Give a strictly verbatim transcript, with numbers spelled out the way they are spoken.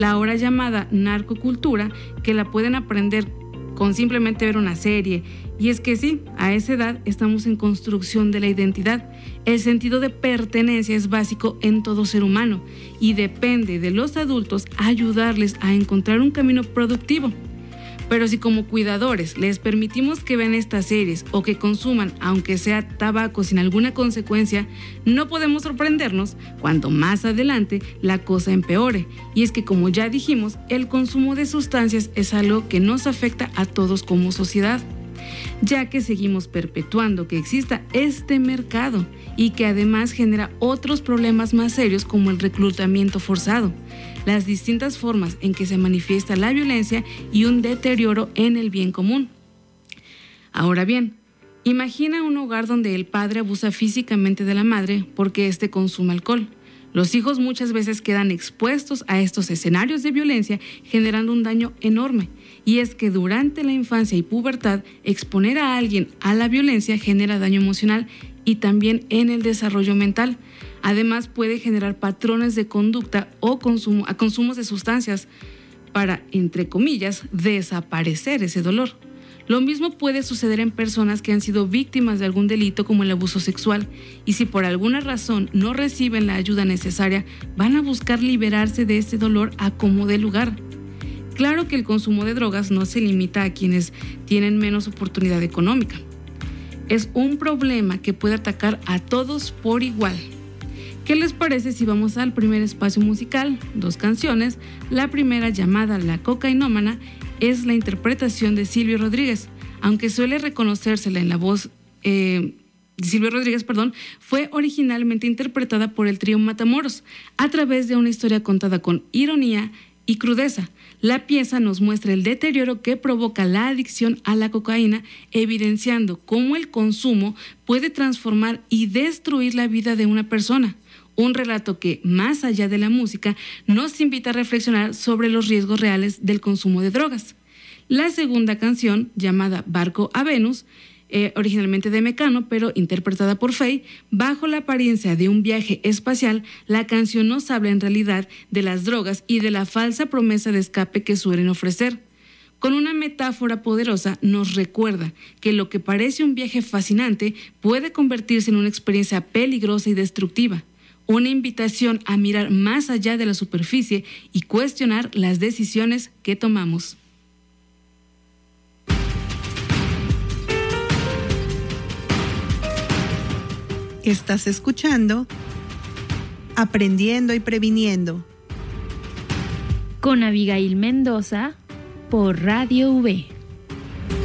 la ahora llamada narcocultura, que la pueden aprender con simplemente ver una serie. Y es que sí, a esa edad estamos en construcción de la identidad. El sentido de pertenencia es básico en todo ser humano y depende de los adultos ayudarles a encontrar un camino productivo. Pero si como cuidadores les permitimos que vean estas series o que consuman, aunque sea tabaco sin alguna consecuencia, no podemos sorprendernos cuando más adelante la cosa empeore. Y es que, como ya dijimos, el consumo de sustancias es algo que nos afecta a todos como sociedad, ya que seguimos perpetuando que exista este mercado y que además genera otros problemas más serios como el reclutamiento forzado, las distintas formas en que se manifiesta la violencia y un deterioro en el bien común. Ahora bien, imagina un hogar donde el padre abusa físicamente de la madre porque éste consume alcohol. Los hijos muchas veces quedan expuestos a estos escenarios de violencia, generando un daño enorme. Y es que durante la infancia y pubertad, exponer a alguien a la violencia genera daño emocional y también en el desarrollo mental. Además, puede generar patrones de conducta o consumo, a consumos de sustancias para, entre comillas, desaparecer ese dolor. Lo mismo puede suceder en personas que han sido víctimas de algún delito como el abuso sexual, y si por alguna razón no reciben la ayuda necesaria, van a buscar liberarse de ese dolor a como dé lugar. Claro que el consumo de drogas no se limita a quienes tienen menos oportunidad económica. Es un problema que puede atacar a todos por igual. ¿Qué les parece si vamos al primer espacio musical? Dos canciones. La primera, llamada La Cocainómana, es la interpretación de Silvio Rodríguez. Aunque suele reconocérsela en la voz eh, de Silvio Rodríguez, perdón, fue originalmente interpretada por el trío Matamoros a través de una historia contada con ironía y crudeza. La pieza nos muestra el deterioro que provoca la adicción a la cocaína, evidenciando cómo el consumo puede transformar y destruir la vida de una persona. Un relato que, más allá de la música, nos invita a reflexionar sobre los riesgos reales del consumo de drogas. La segunda canción, llamada Barco a Venus, eh, originalmente de Mecano, pero interpretada por Faye, bajo la apariencia de un viaje espacial, la canción nos habla en realidad de las drogas y de la falsa promesa de escape que suelen ofrecer. Con una metáfora poderosa nos recuerda que lo que parece un viaje fascinante puede convertirse en una experiencia peligrosa y destructiva. Una invitación a mirar más allá de la superficie y cuestionar las decisiones que tomamos. Estás escuchando Aprendiendo y Previniendo con Abigail Mendoza por Radio V.